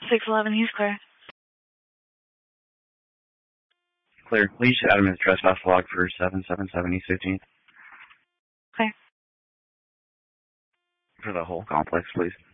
611, he's clear. Clear. Please add him as trespass log for 777 East 15th. Okay. For the whole complex, please.